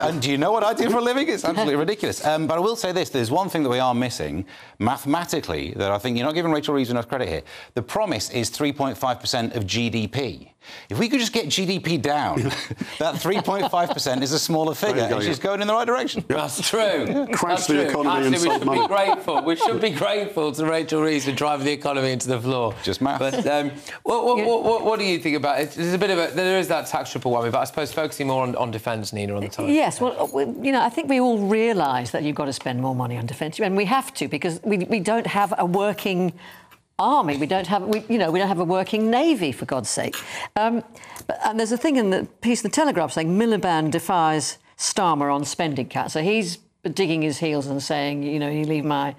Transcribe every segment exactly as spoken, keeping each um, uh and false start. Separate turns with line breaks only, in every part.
And do you know what I do for a living? It's absolutely ridiculous. Um, but I will say this, there's one thing that we are missing, mathematically, that I think you're not giving Rachel Reeves enough credit here. The promise is three point five percent of G D P. If we could just get G D P down, that three point five percent is a smaller figure, and she's going in the right direction.
That's true.
Yeah.
Crash
That's
the
true.
economy and
Actually, we
save
should
money.
be grateful. We should be grateful to Rachel Reeves for driving the economy into the floor.
Just math.
But um, what, what, what, what, what do you think about it? There's a bit of a, there is that tax triple whammy, but I suppose focusing more on, on defence, Nina, on the time.
Yes, well, we, you know, I think we all realise that you've got to spend more money on defence, and we have to because we, we don't have a working army. We don't have, we, you know, we don't have a working navy, for God's sake. Um, but, and there's a thing in the piece of the Telegraph saying Miliband defies Starmer on spending cuts. So he's digging his heels and saying, you know, you leave my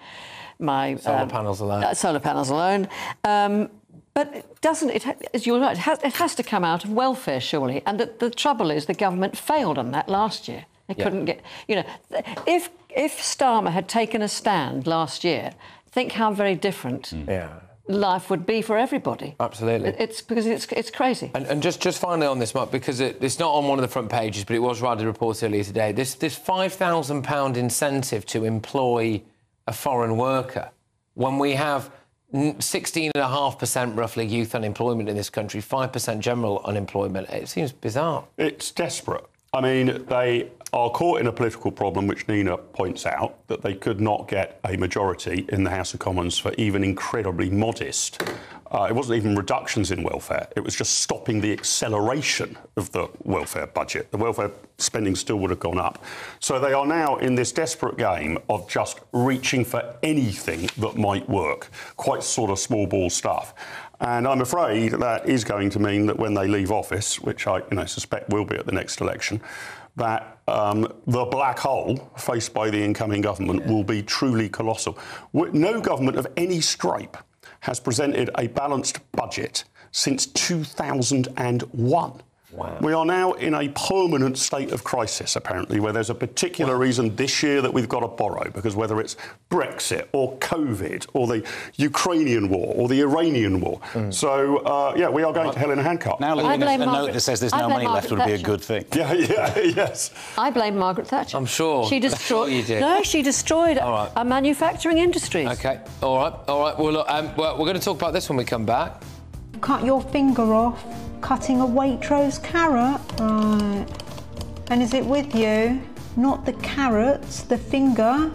my
solar
um,
panels alone.
Uh, solar panels alone. Um, but it doesn't it? As you're right, it has, it has to come out of welfare, surely. And the, the trouble is, the government failed on that last year. They
Yeah.
couldn't get, you know, if if Starmer had taken a stand last year, think how very different.
Mm. Yeah.
Life would be for everybody.
Absolutely.
It's because it's it's crazy.
And, and just, just finally on this, Mark, because it, it's not on one of the front pages, but it was widely reported earlier today, this, this five thousand pounds incentive to employ a foreign worker, when we have sixteen point five percent roughly youth unemployment in this country, five percent general unemployment, it seems bizarre.
It's desperate. I mean, they are caught in a political problem, which Nina points out, that they could not get a majority in the House of Commons for even incredibly modest. Uh, it wasn't even reductions in welfare. It was just stopping the acceleration of the welfare budget. The welfare spending still would have gone up. So they are now in this desperate game of just reaching for anything that might work. Quite sort of small ball stuff. And I'm afraid that is going to mean that when they leave office, which I you know, suspect will be at the next election, that um, the black hole faced by the incoming government yeah. will be truly colossal. No government of any stripe has presented a balanced budget since two thousand one.
Wow.
We are now in a permanent state of crisis, apparently, where there's a particular wow. reason this year that we've got to borrow, because whether it's Brexit or COVID or the Ukrainian war or the Iranian war. Mm. So, uh, yeah, we are going to hell in a handcart.
Now leaving a, a note that says there's no money left would Thatcher. be a good thing.
Yeah, yeah, yes.
I blame Margaret Thatcher.
I'm sure.
She destroyed.
Sure you did.
No, she destroyed
all right.
our manufacturing industries.
OK, all right, all right. Well, look, um, well, we're going to talk about this when we come back.
Cut your finger off cutting a Waitrose carrot. Right. And is it with you? Not the carrots, the finger.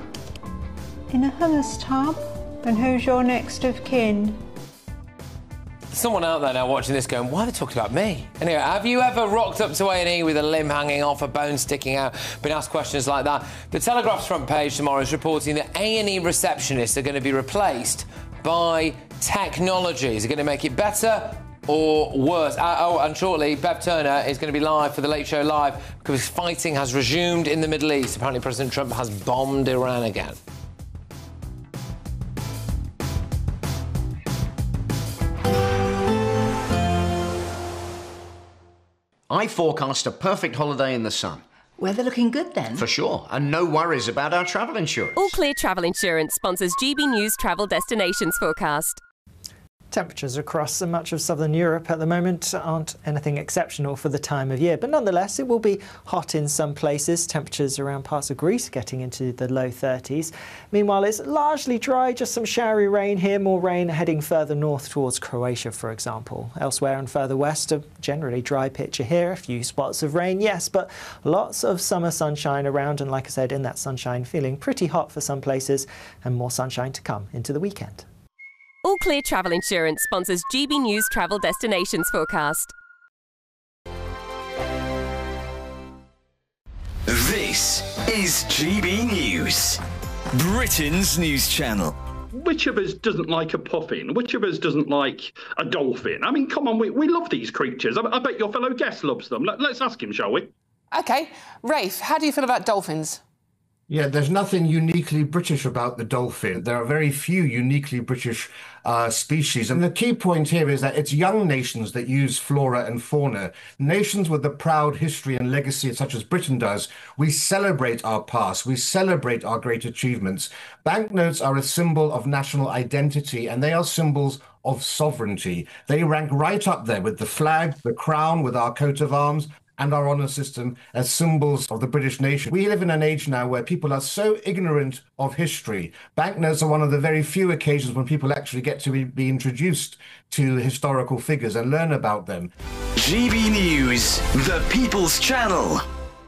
In a hummus tub. And who's your next of kin?
Someone out there now watching this going, why are they talking about me? Anyway, have you ever rocked up to A and E with a limb hanging off, a bone sticking out, been asked questions like that? The Telegraph's front page tomorrow is reporting that A and E receptionists are going to be replaced by technology. Is it going to make it better or worse? Uh, oh, and shortly, Bev Turner is going to be live for The Late Show Live because fighting has resumed in the Middle East. Apparently, President Trump has bombed Iran again.
I forecast a perfect holiday in the sun.
Weather looking good then?
For sure, and no worries about our travel insurance.
All Clear Travel Insurance sponsors G B News Travel Destinations forecast.
Temperatures across much of southern Europe at the moment aren't anything exceptional for the time of year, but nonetheless it will be hot in some places. Temperatures around parts of Greece getting into the low thirties. Meanwhile, it's largely dry, just some showery rain here, more rain heading further north towards Croatia, for example. Elsewhere and further west, a generally dry picture here, a few spots of rain, yes, but lots of summer sunshine around, and like I said, in that sunshine, feeling pretty hot for some places, and more sunshine to come into the weekend.
All Clear Travel Insurance sponsors G B News Travel Destinations forecast.
This is G B News, Britain's news channel.
Which of us doesn't like a puffin? Which of us doesn't like a dolphin? I mean, come on, we, we love these creatures. I, I bet your fellow guest loves them. Let, let's ask him, shall we?
OK. Rafe, how do you feel about dolphins?
Yeah, there's nothing uniquely British about the dolphin. There are very few uniquely British uh, species. And the key point here is that it's young nations that use flora and fauna. Nations with a proud history and legacy, such as Britain does, we celebrate our past, we celebrate our great achievements. Banknotes are a symbol of national identity, and they are symbols of sovereignty. They rank right up there with the flag, the crown, with our coat of arms. and our honour system as symbols of the British nation. We live in an age now where people are so ignorant of history. Banknotes are one of the very few occasions when people actually get to be, be introduced to historical figures and learn about them.
G B News, the People's Channel.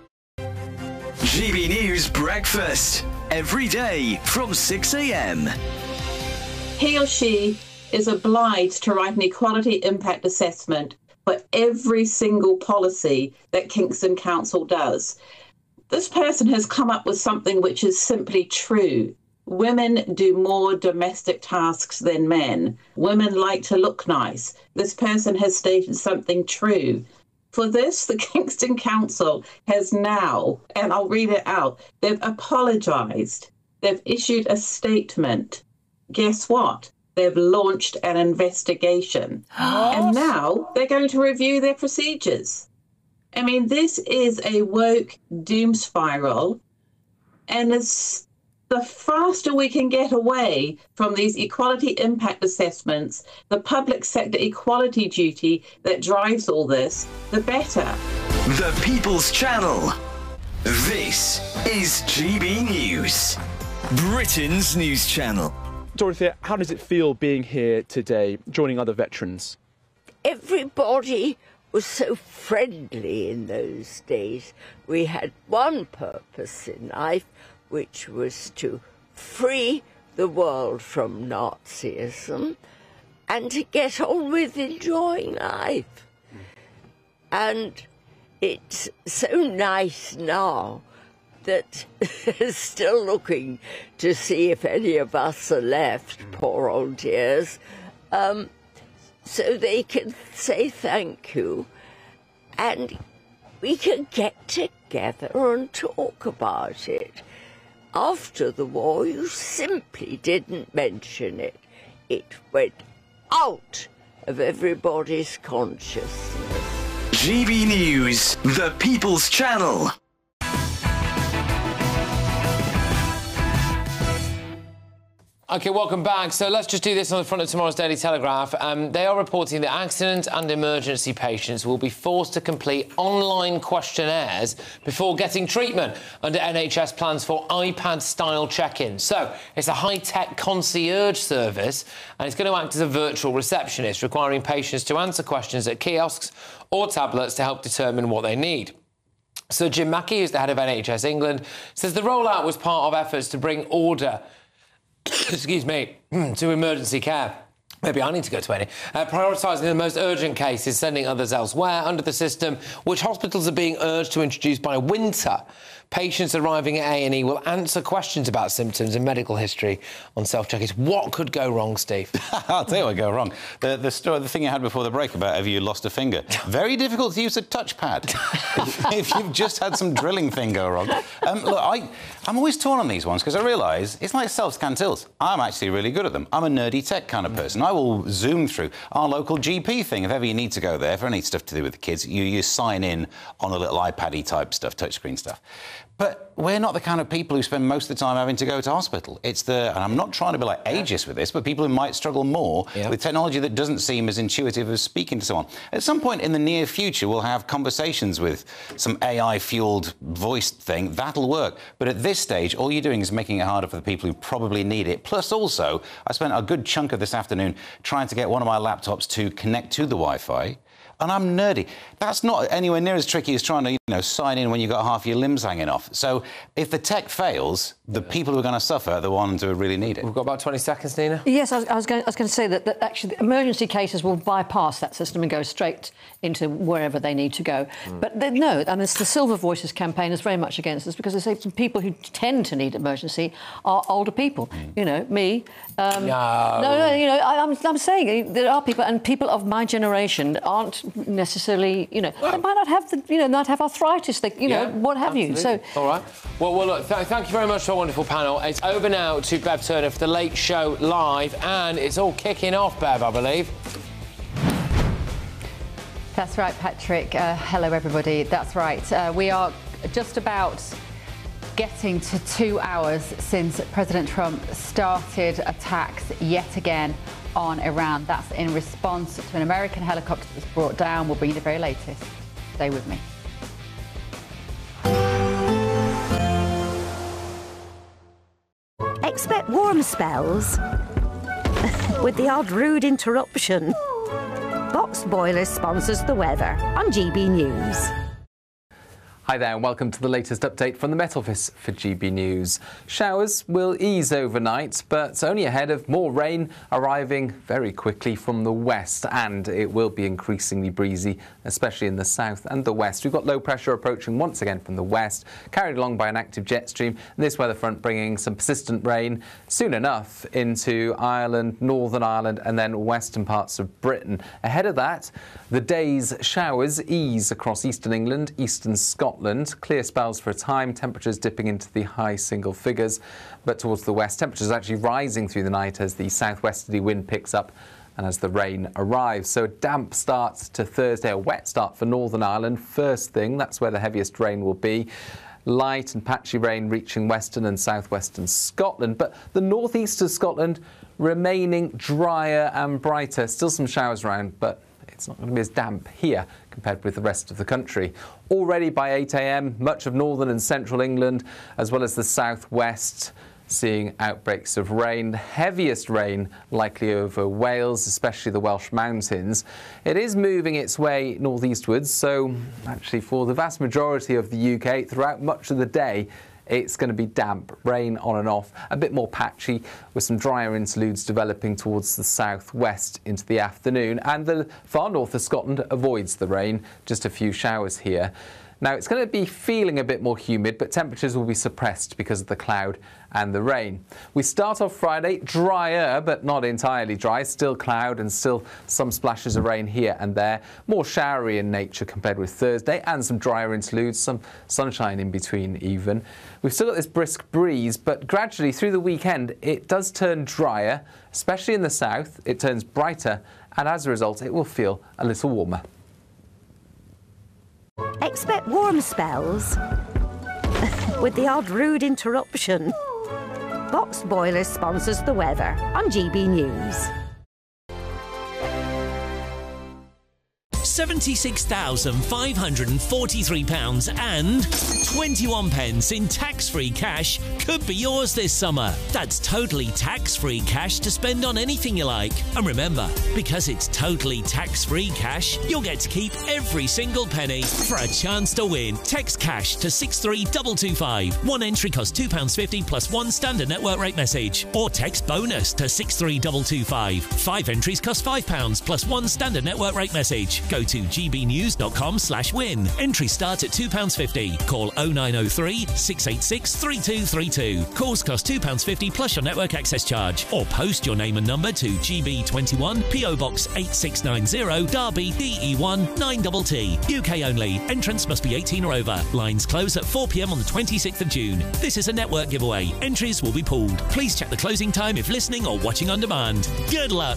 G B News Breakfast, every day from six a m.
He or she is obliged to write an equality impact assessment for every single policy that Kingston Council does. This person has come up with something which is simply true. Women do more domestic tasks than men. Women like to look nice. This person has stated something true. For this, the Kingston Council has now, and I'll read it out, they've apologised. They've issued a statement. Guess what? They've launched an investigation. And now they're going to review their procedures. I mean, this is a woke doom spiral. And it's the faster we can get away from these equality impact assessments, the public sector equality duty that drives all this, the better.
The People's Channel. This is G B News, Britain's news channel.
Dorothea, how does it feel being here today, joining other veterans?
Everybody was so friendly in those days. We had one purpose in life, which was to free the world from Nazism and to get on with enjoying life. And it's so nice now that they're still looking to see if any of us are left, poor old dears, um, so they can say thank you and we can get together and talk about it. After the war, you simply didn't mention it. It went out of everybody's consciousness.
G B News, the People's Channel.
OK, welcome back. So let's just do this on the front of tomorrow's Daily Telegraph. Um, they are reporting that accident and emergency patients will be forced to complete online questionnaires before getting treatment under N H S plans for iPad-style check-ins. So it's a high-tech concierge service, and it's going to act as a virtual receptionist, requiring patients to answer questions at kiosks or tablets to help determine what they need. So Jim Mackey, who's the head of N H S England, says the rollout was part of efforts to bring order excuse me, to emergency care. Maybe I need to go to any. Uh, prioritising the most urgent cases, sending others elsewhere under the system, which hospitals are being urged to introduce by winter. Patients arriving at A and E will answer questions about symptoms and medical history on self-check-ins. What could go wrong, Steve?
I'll tell you what could go wrong. The, the, story, the thing you had before the break about have you lost a finger. Very difficult to use a touchpad if, if you've just had some drilling thing go wrong. Um, look, I, I'm always torn on these ones because I realise it's like self-scan tills. I'm actually really good at them. I'm a nerdy tech kind of person. I will zoom through our local G P thing. If ever you need to go there for any stuff to do with the kids, you, you sign in on a little iPad-y type stuff, touchscreen stuff. But we're not the kind of people who spend most of the time having to go to hospital. It's the, and I'm not trying to be like ageist with this, but people who might struggle more yeah. with technology that doesn't seem as intuitive as speaking to someone. At some point in the near future, we'll have conversations with some A I-fueled voice thing. That'll work. But at this stage, all you're doing is making it harder for the people who probably need it. Plus, also, I spent a good chunk of this afternoon trying to get one of my laptops to connect to the Wi-Fi. And I'm nerdy. That's not anywhere near as tricky as trying to, you know, sign in when you've got half your limbs hanging off. So if the tech fails, the people who are going to suffer are the ones who really need it.
We've got about twenty seconds, Nina.
Yes, I was, I was, going, I was going to say that, that actually the emergency cases will bypass that system and go straight into wherever they need to go. Mm. But they, no, and it's the Silver Voices campaign is very much against this because they say some people who tend to need emergency are older people. Mm. You know, me. Um,
no.
no, no, you know, I, I'm, I'm saying there are people, and people of my generation aren't necessarily, you know, well, they might not have the, you know, not have arthritis, they, you yeah, know, what have absolutely. you. So,
all right. Well, well, look, th thank you very much for a wonderful panel. It's over now to Bev Turner for the Late Show Live, and it's all kicking off, Bev, I believe.
That's right, Patrick. Uh, hello, everybody. That's right. Uh, we are just about getting to two hours since President Trump started attacks yet again on Iran. That's in response to an American helicopter that was brought down. We'll bring you the very latest. Stay with me.
Expect warm spells with the odd rude interruption. Box Boilers sponsors the weather on G B News.
Hi there and welcome to the latest update from the Met Office for G B News. Showers will ease overnight, but only ahead of more rain arriving very quickly from the west, and it will be increasingly breezy, especially in the south and the west. We've got low pressure approaching once again from the west, carried along by an active jet stream, and this weather front bringing some persistent rain soon enough into Ireland, Northern Ireland, and then western parts of Britain. Ahead of that, the day's showers ease across eastern England, eastern Scotland. Clear spells for a time, temperatures dipping into the high single figures, but towards the west, temperatures actually rising through the night as the southwesterly wind picks up and as the rain arrives. So a damp start to Thursday, a wet start for Northern Ireland. First thing, that's where the heaviest rain will be. Light and patchy rain reaching western and southwestern Scotland, but the northeast of Scotland remaining drier and brighter. Still some showers around, but it's not going to be as damp here compared with the rest of the country. Already by eight a m, much of northern and central England, as well as the southwest, seeing outbreaks of rain. Heaviest rain likely over Wales, especially the Welsh mountains. It is moving its way northeastwards, so actually for the vast majority of the U K, throughout much of the day, it's going to be damp, rain on and off, a bit more patchy with some drier interludes developing towards the southwest into the afternoon. And the far north of Scotland avoids the rain, just a few showers here. Now, it's going to be feeling a bit more humid, but temperatures will be suppressed because of the cloud and the rain. We start off Friday drier, but not entirely dry. Still cloud and still some splashes of rain here and there. More showery in nature compared with Thursday, and some drier interludes, some sunshine in between even. We've still got this brisk breeze, but gradually through the weekend, it does turn drier, especially in the south. It turns brighter, and as a result, it will feel a little warmer.
Expect warm spells with the odd rude interruption. Box Boilers sponsors the weather on G B News.
seventy-six thousand five hundred and forty-three pounds and twenty-one pence in tax-free cash could be yours this summer. That's totally tax-free cash to spend on anything you like. And remember, because it's totally tax-free cash, you'll get to keep every single penny. For a chance to win, text cash to six three two two five. One entry costs two pounds fifty plus one standard network rate message. Or text bonus to six three two two five. Five entries cost five pounds plus one standard network rate message. Go to gbnews.com slash win. Entry start at two pounds fifty. Call oh nine oh three, six eight six, three two three two. Calls cost two pounds fifty plus your network access charge. Or post your name and number to G B twenty-one, P O Box eight six nine zero, Derby, D E one nine T T. U K only. Entrance must be eighteen or over. Lines close at four p m on the twenty-sixth of June. This is a network giveaway. Entries will be pooled. Please check the closing time if listening or watching on demand. Good luck.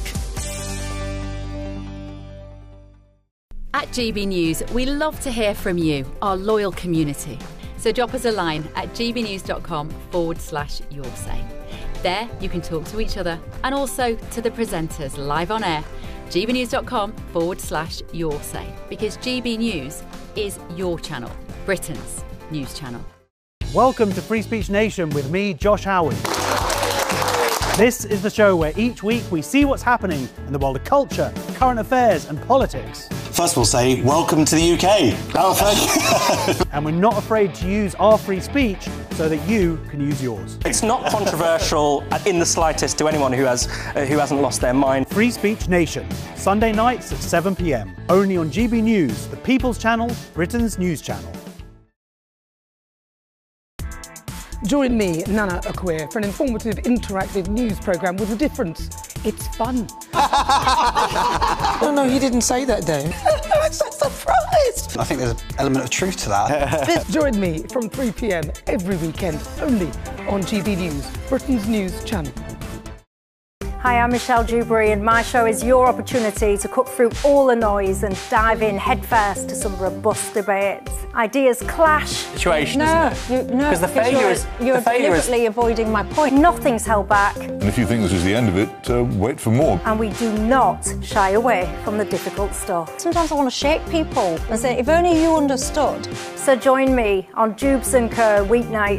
At G B News, we love to hear from you, our loyal community. So drop us a line at gbnews.com forward slash your say. There you can talk to each other and also to the presenters live on air. gbnews.com forward slash your say. Because G B News is your channel, Britain's news channel.
Welcome to Free Speech Nation with me, Josh Howard. This is the show where each week we see what's happening in the world of culture, current affairs and politics.
First we'll say, welcome to the U K. Oh, thank you.
And we're not afraid to use our free speech so that you can use yours.
It's not controversial in the slightest to anyone who, has, uh, who hasn't lost their mind.
Free Speech Nation, Sunday nights at seven p m. Only on G B News, the People's Channel, Britain's news channel.
Join me, Nana Akwe, for an informative, interactive news programme with a difference. It's fun.
No, no, he didn't say that, Dave.
I'm so surprised.
I think there's an element of truth to that.
Join me from three p m every weekend, only on G B News, Britain's news channel.
Hi, I'm Michelle Dewberry, and my show is your opportunity to cut through all the noise and dive in headfirst to some robust debates. Ideas clash.
Situation,
no,
isn't it?
You, no,
because the failure
you're,
is
you're
the failure
deliberately
is...
avoiding my point. Nothing's held back.
And if you think this is the end of it, uh, wait for more.
And we do not shy away from the difficult stuff. Sometimes I want to shake people and say, if only you understood. So join me on Jubes and Co weeknights